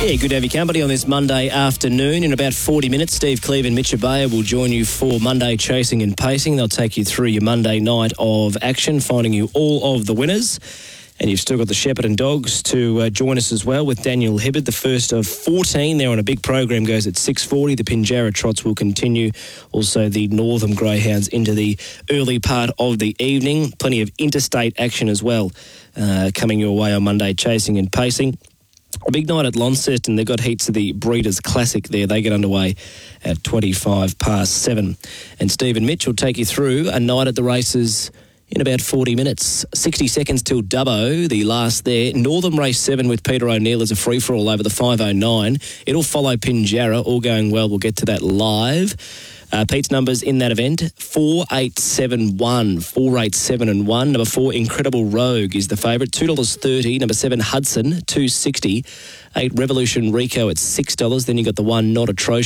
Yeah, good to have your company on this Monday afternoon. In about 40 minutes, Steve Cleave and Mitch Abaya will join you for Monday Chasing and Pacing. They'll take you through your Monday night of action, finding you all of the winners. And you've still got the Shepparton Dogs to join us as well with Daniel Hibbard, the first of 14. They're on a big program, goes at 6:40. The Pinjarra Trots will continue. Also the Northam Greyhounds into the early part of the evening. Plenty of interstate action as well coming your way on Monday Chasing and Pacing. A big night at Launceston. They've got heats of the Breeders' Classic there. They get underway at 7:25. And Steve and Mitch will take you through a night at the races in about 40 minutes. 60 seconds till Dubbo, the last there. Northern Race 7 with Peter O'Neill as a free-for-all over the 5:09. It'll follow Pinjarra. All going well. We'll get to that live. Pete's numbers in that event, 4-8-7-1, 4-8-7-1. Number 4, Incredible Rogue is the favourite, $2.30. Number 7, Hudson, $2.60. 8, Revolution Rico at $6. Then you got the 1, Not Atrocious.